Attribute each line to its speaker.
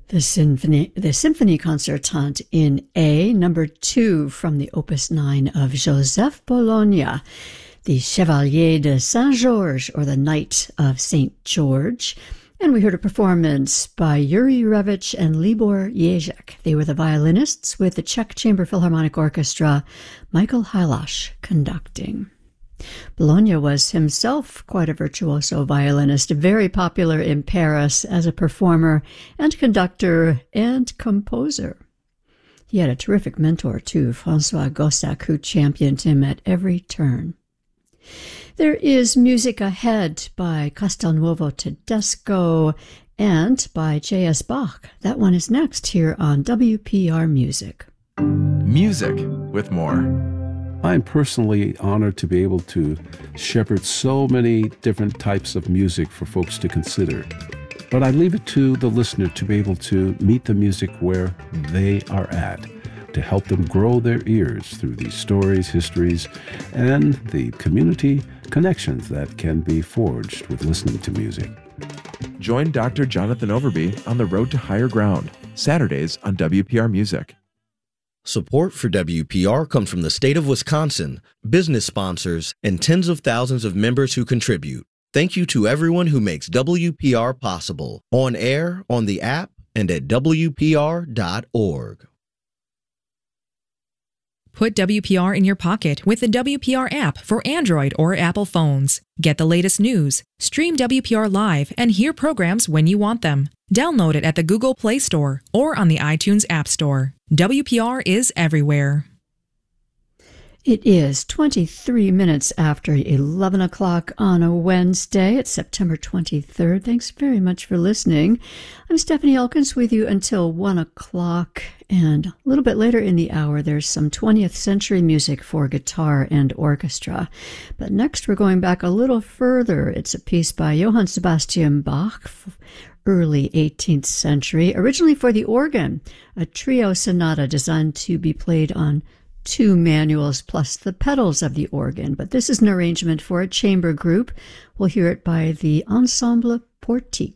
Speaker 1: The Symphony Concertante in A, number 2 from the Opus 9 of Joseph Bologna, the Chevalier de Saint-Georges, or the Knight of St. George. And we heard a performance by Yuri Revich and Libor Ježek. They were the violinists with the Czech Chamber Philharmonic Orchestra, Michael Hailash conducting. Bologna was himself quite a virtuoso violinist, very popular in Paris as a performer and conductor and composer. He had a terrific mentor, too, François Gossack, who championed him at every turn. There is music ahead by Castelnuovo Tedesco and by J.S. Bach. That one is next here on WPR Music.
Speaker 2: Music with more.
Speaker 3: I'm personally honored to be able to shepherd so many different types of music for folks to consider. But I leave it to the listener to be able to meet the music where they are at, to help them grow their ears through these stories, histories, and the community connections that can be forged with listening to music.
Speaker 2: Join Dr. Jonathan Overby on the Road to Higher Ground, Saturdays on WPR Music.
Speaker 4: Support for WPR comes from the state of Wisconsin, business sponsors, and tens of thousands of members who contribute. Thank you to everyone who makes WPR possible, on air, on the app, and at WPR.org.
Speaker 5: Put WPR in your pocket with the WPR app for Android or Apple phones. Get the latest news, stream WPR live, and hear programs when you want them. Download it at the Google Play Store or on the iTunes App Store. WPR is everywhere.
Speaker 1: It is 23 minutes after 11 o'clock on a Wednesday. It's September 23rd. Thanks very much for listening. I'm Stephanie Elkins with you until 1 o'clock. And a little bit later in the hour, there's some 20th century music for guitar and orchestra. But next, we're going back a little further. It's a piece by Johann Sebastian Bach, early 18th century, originally for the organ, a trio sonata designed to be played on 2 manuals plus the pedals of the organ. But this is an arrangement for a chamber group. We'll hear it by the Ensemble Portique.